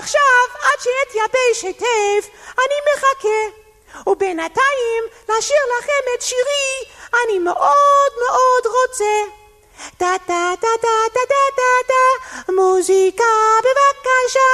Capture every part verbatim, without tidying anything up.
עכשיו, עד שיתייבש היטב, אני מחכה. ובינתיים, לשיר לכם את שירי, אני מאוד מאוד רוצה. טה טה טה טה טה טה טה טה, מוזיקה בבקשה.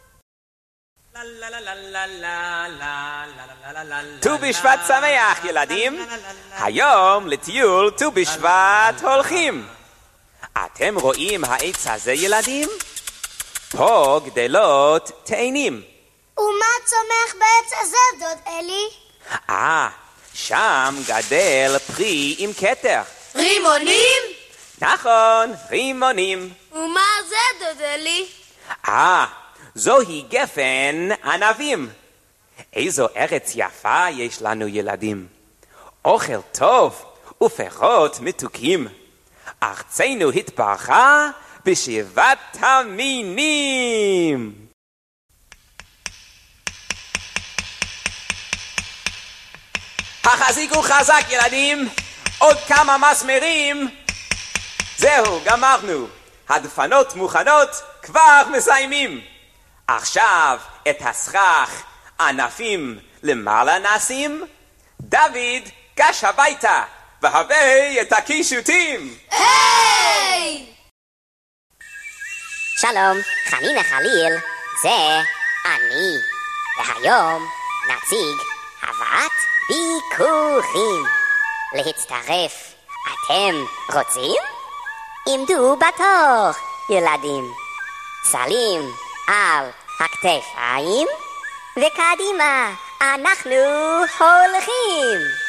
ט"ו בשבט שמח ילדים, היום לטיול ט"ו בשבט הולכים. אתם רואים העץ הזה ילדים? פה גדלות תאנים. ומה צומח בעץ הזה דוד אלי? אה, שם גדל פרי עם כתר. רימונים? נכון, רימונים. ומה זה דוד אלי? אה, זוהי גפן ענבים. איזו ארץ יפה יש לנו ילדים. אוכל טוב ופירות מתוקים. ארצנו התברכה בשבעת המינים. החזיקו חזק ילדים, עוד כמה מסמרים. זהו, גמרנו. הדפנות מוכנות, כבר מסיימים. עכשיו את הסכך ענפים למעלה נשים. דוד, גש הביתה והבא את הקישוטים. היי! שלום, חנינה חליל, זה אני. והיום נציג הבאת ביקורים. להצטרף, אתם רוצים? עמדו בתור, ילדים. סלים על הכתפיים, וקדימה אנחנו הולכים.